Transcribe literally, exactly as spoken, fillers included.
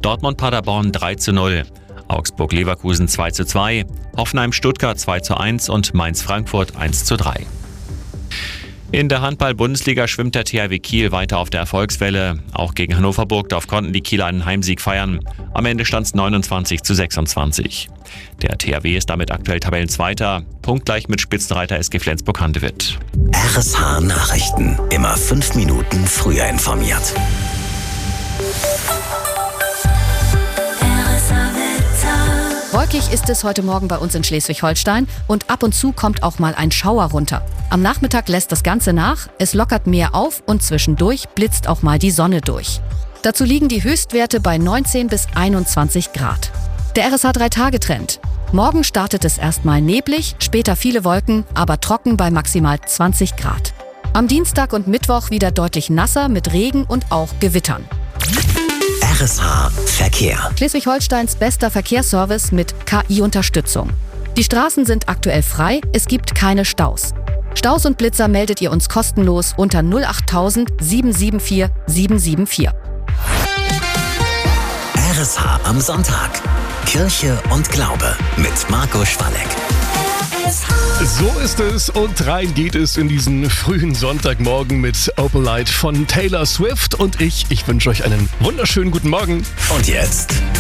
Dortmund-Paderborn drei zu null, Augsburg-Leverkusen zwei zu zwei, Hoffenheim-Stuttgart zwei zu eins und Mainz-Frankfurt eins zu drei. In der Handball-Bundesliga schwimmt der T H W Kiel weiter auf der Erfolgswelle. Auch gegen Hannover Burgdorf konnten die Kieler einen Heimsieg feiern. Am Ende stand es neunundzwanzig zu sechsundzwanzig. Der T H W ist damit aktuell Tabellenzweiter, punktgleich mit Spitzenreiter S G Flensburg-Handewitt. R S H Nachrichten, immer fünf Minuten früher informiert. Wolkig ist es heute Morgen bei uns in Schleswig-Holstein und ab und zu kommt auch mal ein Schauer runter. Am Nachmittag lässt das Ganze nach, es lockert mehr auf und zwischendurch blitzt auch mal die Sonne durch. Dazu liegen die Höchstwerte bei neunzehn bis einundzwanzig Grad. Der R S H drei Tage Trend. Morgen startet es erstmal neblig, später viele Wolken, aber trocken bei maximal zwanzig Grad. Am Dienstag und Mittwoch wieder deutlich nasser mit Regen und auch Gewittern. R S H Verkehr. Schleswig-Holsteins bester Verkehrsservice mit K I-Unterstützung. Die Straßen sind aktuell frei, es gibt keine Staus. Staus und Blitzer meldet ihr uns kostenlos unter null acht tausend sieben sieben vier sieben sieben vier. R S H am Sonntag. Kirche und Glaube mit Marco Schwalleck. So ist es und rein geht es in diesen frühen Sonntagmorgen mit Opal Light von Taylor Swift und ich. Ich wünsche euch einen wunderschönen guten Morgen. Und jetzt